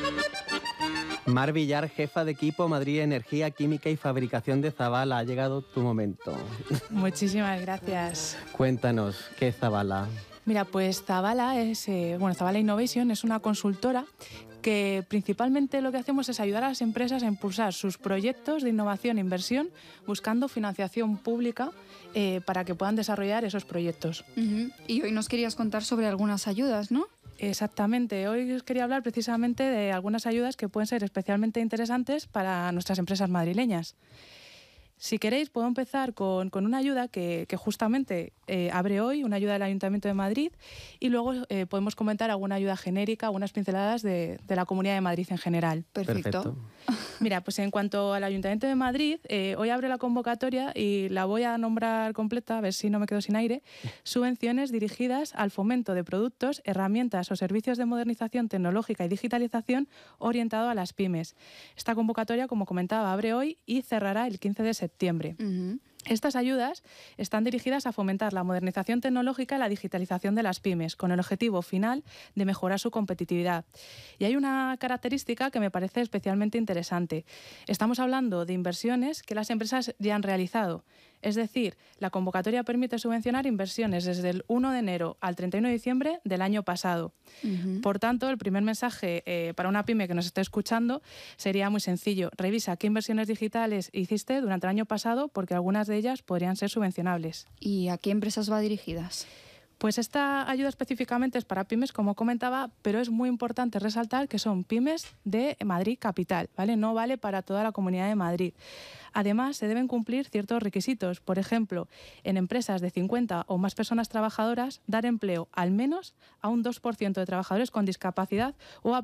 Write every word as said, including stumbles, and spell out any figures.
Mar Villar, jefa de equipo Madrid Energía, Química y Fabricación de Zabala, ha llegado tu momento. Muchísimas gracias. Cuéntanos, ¿qué es Zabala? Mira, pues Zabala es, eh, bueno, Zabala Innovation es una consultora que principalmente lo que hacemos es ayudar a las empresas a impulsar sus proyectos de innovación e inversión buscando financiación pública eh, para que puedan desarrollar esos proyectos. Uh-huh. Y hoy nos querías contar sobre algunas ayudas, ¿no? Exactamente. Hoy os quería hablar precisamente de algunas ayudas que pueden ser especialmente interesantes para nuestras empresas madrileñas. Si queréis, puedo empezar con, con una ayuda que, que justamente eh, abre hoy, una ayuda del Ayuntamiento de Madrid, y luego eh, podemos comentar alguna ayuda genérica, algunas pinceladas de, de la Comunidad de Madrid en general. Perfecto. Perfecto. Mira, pues en cuanto al Ayuntamiento de Madrid, eh, hoy abre la convocatoria y la voy a nombrar completa, a ver si no me quedo sin aire. Subvenciones dirigidas al fomento de productos, herramientas o servicios de modernización tecnológica y digitalización orientado a las pymes. Esta convocatoria, como comentaba, abre hoy y cerrará el quince de septiembre. Uh-huh. Estas ayudas están dirigidas a fomentar la modernización tecnológica y la digitalización de las pymes, con el objetivo final de mejorar su competitividad. Y hay una característica que me parece especialmente interesante. Estamos hablando de inversiones que las empresas ya han realizado. Es decir, la convocatoria permite subvencionar inversiones desde el uno de enero al treinta y uno de diciembre del año pasado. Uh-huh. Por tanto, el primer mensaje eh, para una pyme que nos esté escuchando sería muy sencillo. Revisa qué inversiones digitales hiciste durante el año pasado, porque algunas de ellas podrían ser subvencionables. ¿Y a qué empresas va dirigidas? Pues esta ayuda específicamente es para pymes, como comentaba, pero es muy importante resaltar que son pymes de Madrid capital, ¿vale? No vale para toda la Comunidad de Madrid. Además, se deben cumplir ciertos requisitos. Por ejemplo, en empresas de cincuenta o más personas trabajadoras, dar empleo al menos a un dos por ciento de trabajadores con discapacidad o a